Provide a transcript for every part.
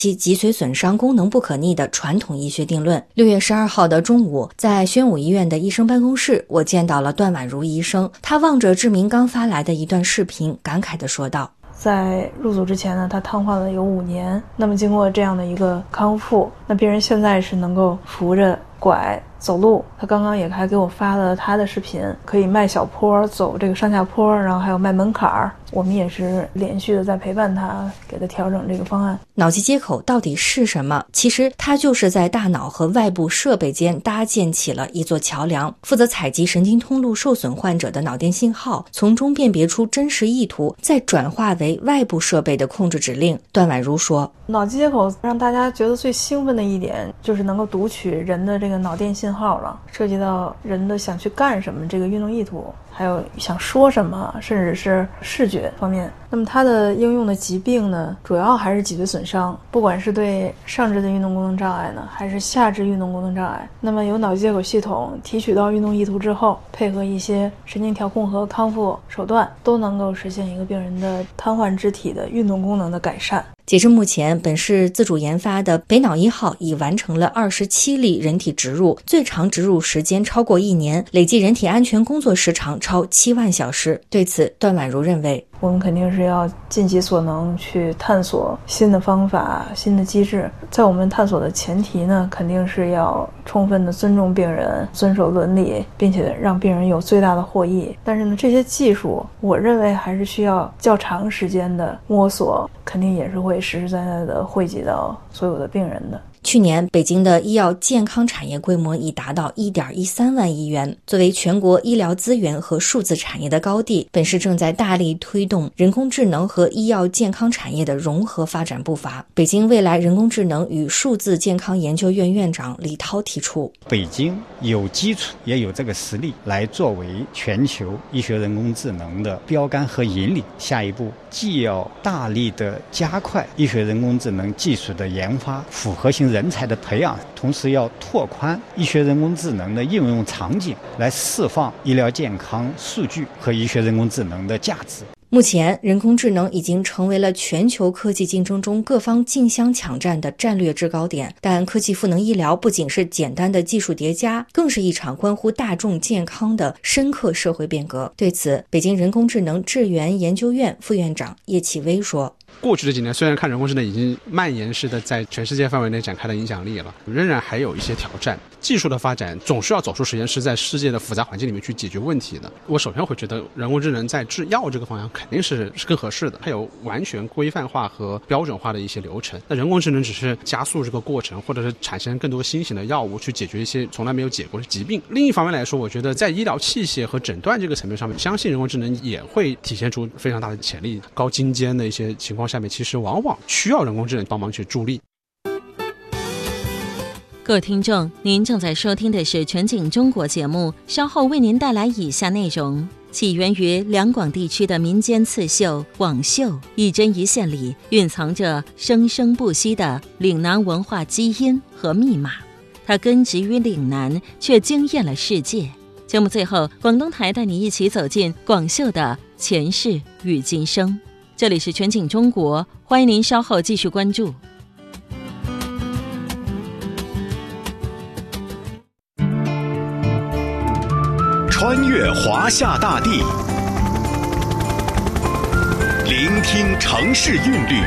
其脊髓损伤功能不可逆的传统医学定论。6月12号的中午，在宣武医院的医生办公室，我见到了段婉如医生。他望着志明刚发来的一段视频，感慨地说道： 在入组之前呢，他瘫痪了有5年。那么经过这样的一个康复，那病人现在是能够扶着拐走路。他刚刚也还给我发了他的视频，可以迈小坡，走这个上下坡，然后还有迈门槛儿。我们也是连续的在陪伴他，给他调整这个方案。 脑机接口到底是什么？其实它就是在大脑和外部设备间搭建起了一座桥梁，负责采集神经通路受损患者的脑电信号，从中辨别出真实意图，再转化为外部设备的控制指令。段婉如说， 脑机接口让大家觉得最兴奋的一点就是能够读取人的这个脑电信号了，涉及到人的想去干什么这个运动意图，还有想说什么，甚至是视觉方面。那么它的应用的疾病呢，主要还是脊髓损伤，不管是对上肢的运动功能障碍呢，还是下肢运动功能障碍。那么由脑机接口系统提取到运动意图之后，配合一些神经调控和康复手段，都能够实现一个病人的瘫痪肢体的运动功能的改善。 截至目前，本市自主研发的北脑1号已完成了27例人体植入，最长植入时间超过1年，累计人体安全工作时长超7万小时。对此，段婉如认为， 我们肯定是要尽其所能去探索新的方法、新的机制。在我们探索的前提呢，肯定是要充分的尊重病人，遵守伦理，并且让病人有最大的获益。但是呢，这些技术我认为还是需要较长时间的摸索，肯定也是会实实在在的惠及到所有的病人的。 去年北京的医药健康产业规模已达到 1.13 万亿元。作为全国医疗资源和数字产业的高地，本市正在大力推动人工智能和医药健康产业的融合发展步伐。北京未来人工智能与数字健康研究院院长李涛提出， 北京有基础也有这个实力来作为全球医学人工智能的标杆和引领。下一步既要大力的加快医学人工智能技术的研发，复合型人才的培养，同时要拓宽医学人工智能的应用场景，来释放医疗健康数据和医学人工智能的价值。 目前，人工智能已经成为了全球科技竞争中各方竞相抢占的战略制高点。但科技赋能医疗不仅是简单的技术叠加，更是一场关乎大众健康的深刻社会变革。对此，北京人工智能智源研究院副院长叶启威说， 过去的几年，虽然看人工智能已经蔓延式的在全世界范围内展开了影响力了，仍然还有一些挑战。技术的发展总是要走出实验室，在世界的复杂环境里面去解决问题的。我首先会觉得人工智能在制药这个方向肯定是更合适的，它有完全规范化和标准化的一些流程。那人工智能只是加速这个过程，或者是产生更多新型的药物去解决一些从来没有解过的疾病。另一方面来说，我觉得在医疗器械和诊断这个层面上面，相信人工智能也会体现出非常大的潜力。高精尖的一些情况下面，其实往往需要人工智能帮忙去助力。 各位听众，您正在收听的是全景中国节目，稍后为您带来以下内容。起源于两广地区的民间刺绣广绣，一针一线里蕴藏着生生不息的岭南文化基因和密码。它根植于岭南，却惊艳了世界。节目最后，广东台带你一起走进广绣的前世与今生。这里是全景中国，欢迎您稍后继续关注。 穿越华夏大地，聆听城市韵律，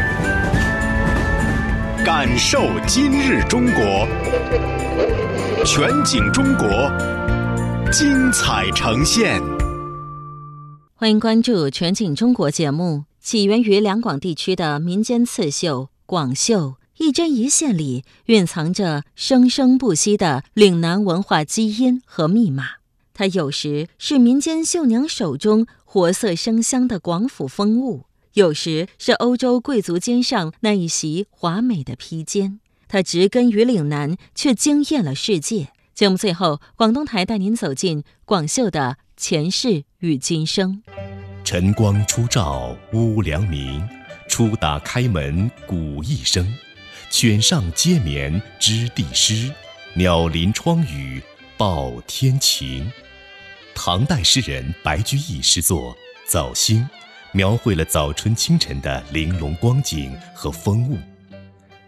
感受今日中国。全景中国，精彩呈现。 欢迎关注全景中国节目。起源于两广地区的民间刺绣广绣，一针一线里蕴藏着生生不息的岭南文化基因和密码。它有时是民间绣娘手中活色生香的广府风物，有时是欧洲贵族肩上那一袭华美的披肩。它植根于岭南，却惊艳了世界。节目最后，广东台带您走进广绣的前世与今生。 晨光初照屋梁明，初打开门鼓一声，犬上接绵织地湿，鸟临窗雨报天晴。唐代诗人白居易诗作《早兴》描绘了早春清晨的玲珑光景和风物。